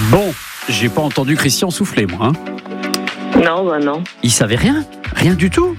Bon, j'ai pas entendu Christian souffler, moi. Hein. Non. Il savait rien du tout.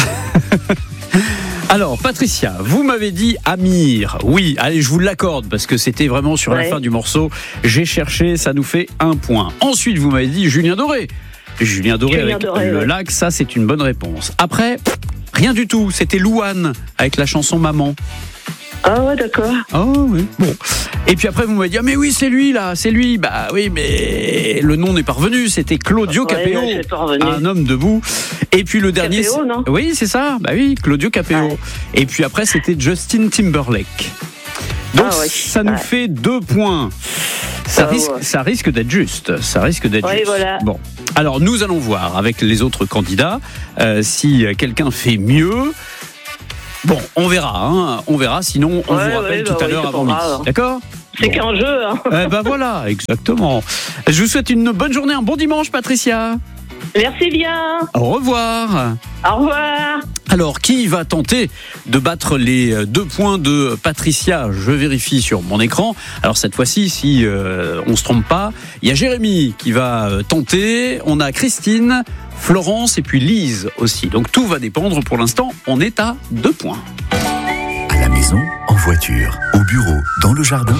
Alors, Patricia, vous m'avez dit Amir. Oui, allez, je vous l'accorde parce que c'était vraiment sur la fin du morceau. J'ai cherché, ça nous fait 1 point. Ensuite, vous m'avez dit Julien Doré. Julien Doré avec le lac, ça c'est une bonne réponse. Après, rien du tout, c'était Louane avec la chanson Maman. Ah ouais, d'accord. Oh oui, bon. Et puis après, vous m'avez dit, ah mais oui, c'est lui là, c'est lui. Bah oui, mais le nom n'est pas revenu, c'était Claudio Capéo, un homme debout. Et puis le dernier... Capéo, non ? Oui, c'est ça, bah oui, Claudio Capéo. Ouais. Et puis après, c'était Justin Timberlake. Donc ça nous fait 2 points. Ça risque d'être juste. Ça risque d'être juste. Voilà. Bon. Alors nous allons voir avec les autres candidats si quelqu'un fait mieux. Bon, on verra, sinon on vous rappelle tout à l'heure avant midi. D'accord ? C'est qu'un jeu. Ben voilà, exactement. Je vous souhaite une bonne journée, un bon dimanche, Patricia. Merci bien. Au revoir. Au revoir. Alors, qui va tenter de battre les 2 points de Patricia ? Je vérifie sur mon écran. Alors, cette fois-ci, si on ne se trompe pas, il y a Jérémy qui va tenter. On a Christine, Florence et puis Lise aussi. Donc, tout va dépendre. Pour l'instant, on est à 2 points. À la maison, en voiture, au bureau, dans le jardin.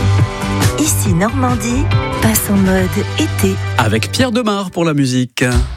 Ici Normandie, passe en mode été. Avec Pierre Demar pour la musique.